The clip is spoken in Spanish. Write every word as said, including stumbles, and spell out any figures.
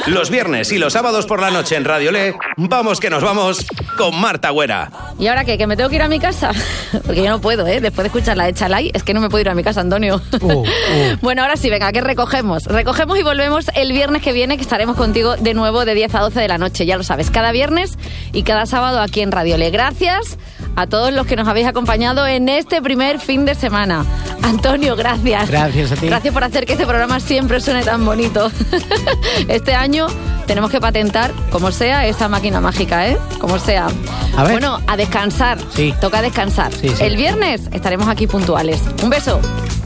Los viernes y los sábados por la noche en Radio Le, vamos que nos vamos con Marta Güera. ¿Y ahora qué? ¿Que me tengo que ir a mi casa? Porque yo no puedo, ¿eh? Después de escuchar la de Chalai, es que no me puedo ir a mi casa, Antonio. Uh, uh. Bueno, ahora sí, venga, que recogemos. Recogemos y volvemos el viernes que viene, que estaremos contigo de nuevo de diez a doce de la noche. Ya lo sabes, cada viernes y cada sábado aquí en Radio Le. Gracias a todos los que nos habéis acompañado en este primer fin de semana. Antonio, gracias. Gracias a ti. Gracias por hacer que este programa siempre suene tan bonito. Este año tenemos que patentar, como sea, esta máquina mágica, ¿eh? Como sea. A ver. Bueno, a descansar. Sí. Toca descansar. Sí, sí. El viernes estaremos aquí puntuales. Un beso.